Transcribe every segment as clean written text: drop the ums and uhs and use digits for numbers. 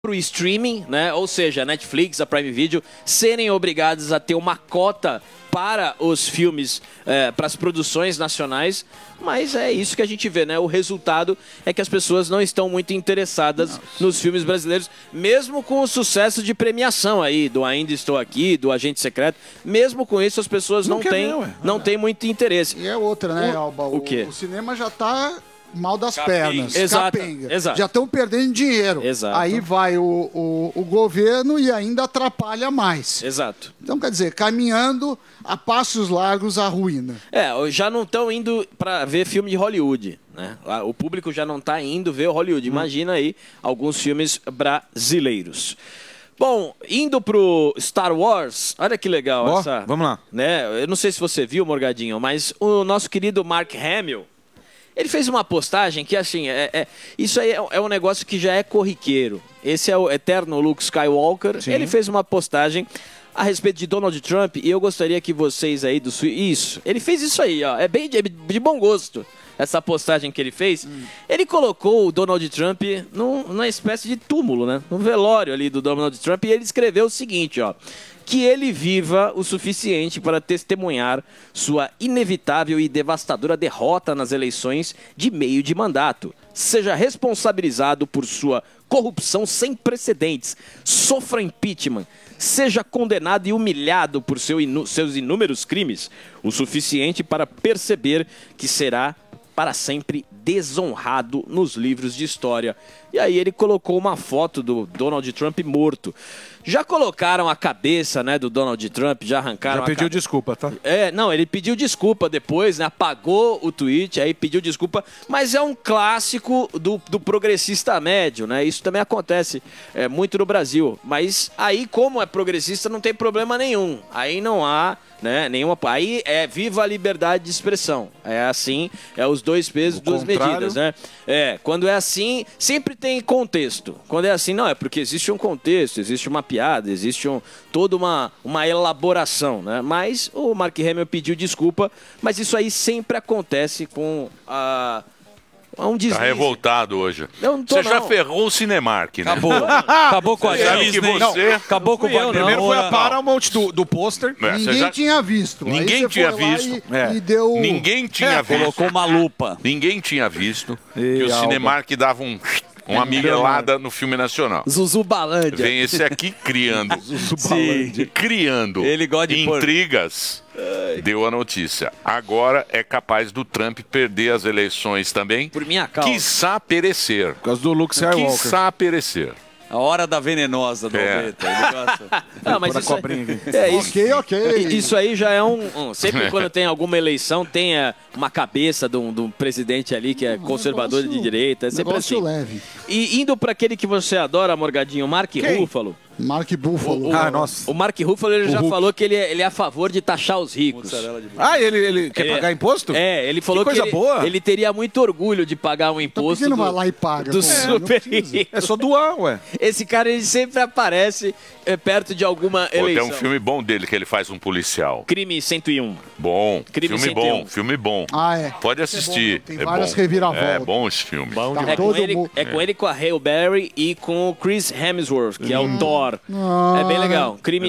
para o streaming, né? Ou seja, a Netflix, a Prime Video, serem obrigados a ter uma cota para os filmes, para as produções nacionais, mas é isso que a gente vê, né? O resultado é que as pessoas não estão muito interessadas nos filmes brasileiros, mesmo com o sucesso de premiação aí, do Ainda Estou Aqui, do Agente Secreto, mesmo com isso as pessoas não têm muito interesse. E é outra, né, Alba? O quê? O cinema já está mal das pernas. Exato. Já estão perdendo dinheiro. Exato. Aí vai o governo e ainda atrapalha mais. Exato. Então, quer dizer, caminhando a passos largos à ruína. Já não estão indo para ver filme de Hollywood, né? O público já não está indo ver o Hollywood. Imagina aí alguns filmes brasileiros. Bom, indo pro Star Wars, olha que legal essa. Vamos lá. Né? Eu não sei se você viu, Morgadinho, mas o nosso querido Mark Hamill, ele fez uma postagem que, assim, isso aí é um negócio que já é corriqueiro. Esse é o eterno Luke Skywalker. Sim. Ele fez uma postagem a respeito de Donald Trump e eu gostaria que vocês aí do... Isso, ele fez isso aí, ó. É bem de bom gosto, essa postagem que ele fez. Ele colocou o Donald Trump numa espécie de túmulo, né? No velório ali do Donald Trump, e ele escreveu o seguinte, ó: que ele viva o suficiente para testemunhar sua inevitável e devastadora derrota nas eleições de meio de mandato. Seja responsabilizado por sua corrupção sem precedentes. Sofra impeachment. Seja condenado e humilhado por seus inúmeros crimes. O suficiente para perceber que será para sempre desonrado nos livros de história. E aí ele colocou uma foto do Donald Trump morto. Já colocaram a cabeça, né, do Donald Trump, já arrancaram Já pediu desculpa, tá? Não, ele pediu desculpa depois, né, apagou o tweet, aí pediu desculpa, mas é um clássico do progressista médio, né? Isso também acontece muito no Brasil. Mas aí, como é progressista, não tem problema nenhum. Aí não há, né, nenhuma... Aí é viva a liberdade de expressão. É assim, é os dois pesos, duas medidas, né? Quando é assim, sempre tem contexto. Quando é assim, não, é porque existe um contexto, existe uma piada, existe toda uma elaboração, né? Mas o Mark Hamill pediu desculpa, mas isso aí sempre acontece com um deslize. Tá revoltado hoje. Eu não tô, você já ferrou o Cinemark, né? Acabou com a Disney. Acabou com o Primeiro foi a Paramount do pôster. Ninguém tinha visto. Ninguém tinha visto. E deu... Ninguém tinha visto. Colocou uma lupa. Ninguém tinha visto que o Cinemark dava uma miguelada no filme nacional. Zuzubalândia. Vem esse aqui criando. Criando ele gosta de intrigas. Deu a notícia. Agora é capaz do Trump perder as eleições também. Por minha causa. Quiçá perecer. Por causa do Luke Skywalker. Quiçá perecer. A hora da venenosa do Alberto. Mas isso, ok. Isso aí já é sempre quando tem alguma eleição, tem uma cabeça de um presidente ali que é conservador de direita. É sempre assim. Leve. E indo para aquele que você adora, Morgadinho, Mark Ruffalo. Mark Buffalo. O Mark Ruffalo ele já falou que ele é a favor de taxar os ricos. Ele quer pagar imposto? Ele falou que ele teria muito orgulho de pagar um imposto. Por que não vai lá e paga? Do super É só doar, ué. Esse cara, ele sempre aparece perto de alguma eleição. Tem um filme bom dele que ele faz um policial. Crime 101. Bom. Crime filme 101. bom. Filme bom. É Pode assistir. bom, tem várias reviravoltas. É bom esse filme. Com ele, com a Halle Berry e com o Chris Hemsworth, que é o Thor. É bem legal. Crime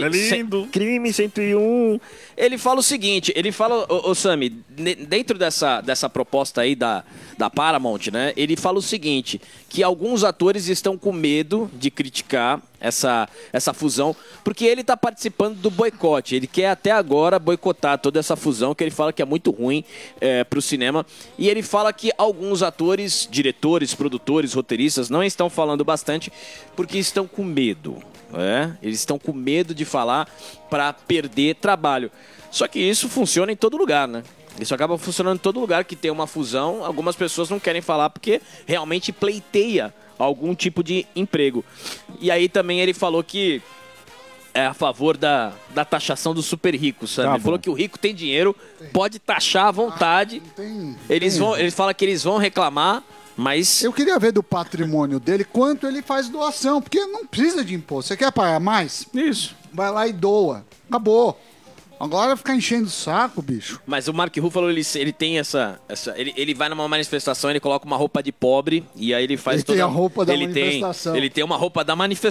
101. Ele fala o seguinte, Sammy, dentro dessa proposta aí da Paramount, né? Ele fala o seguinte, que alguns atores estão com medo de criticar essa fusão, porque ele está participando do boicote. Ele quer até agora boicotar toda essa fusão, que ele fala que é muito ruim para o cinema. E ele fala que alguns atores, diretores, produtores, roteiristas não estão falando bastante porque estão com medo. Eles estão com medo de falar para perder trabalho. Só que isso funciona em todo lugar, né? Isso acaba funcionando em todo lugar que tem uma fusão. Algumas pessoas não querem falar porque realmente pleiteia algum tipo de emprego. E aí também ele falou que é a favor da taxação dos super ricos, sabe? Ele falou que o rico tem dinheiro, pode taxar à vontade. Ele fala que eles vão reclamar, mas... Eu queria ver do patrimônio dele quanto ele faz doação, porque não precisa de imposto. Você quer pagar mais? Isso. Vai lá e doa. Acabou. Agora ficar enchendo o saco, bicho. Mas o Mark Ruffalo, ele tem ele vai numa manifestação, ele coloca uma roupa de pobre e aí ele faz Ele tem a roupa da manifestação. Ele tem uma roupa da manifestação.